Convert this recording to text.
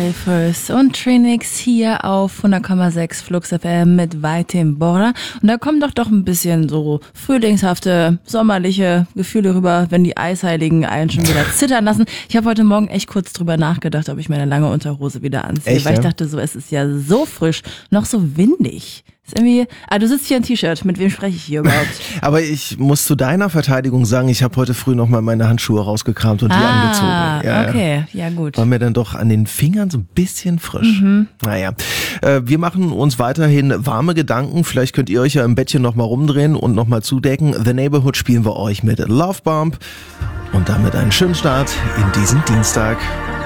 Ari First und Trinix hier auf 100,6 Flux FM mit Weitem Bora. Und da kommen doch ein bisschen so frühlingshafte, sommerliche Gefühle rüber, wenn die Eisheiligen einen schon wieder zittern lassen. Ich habe heute Morgen echt kurz drüber nachgedacht, ob ich meine lange Unterhose wieder anziehe. Echt, weil ich ja? dachte so, es ist ja so frisch, noch so windig. Ist irgendwie, du sitzt hier im T-Shirt, mit wem spreche ich hier überhaupt? Aber ich muss zu deiner Verteidigung sagen, ich habe heute früh nochmal meine Handschuhe rausgekramt und die angezogen. Ja, okay, ja gut. War mir dann doch an den Fingern so ein bisschen frisch. Naja, wir machen uns weiterhin warme Gedanken. Vielleicht könnt ihr euch ja im Bettchen nochmal rumdrehen und nochmal zudecken. The Neighborhood spielen wir euch mit Love Bomb. Und damit einen schönen Start in diesen Dienstag.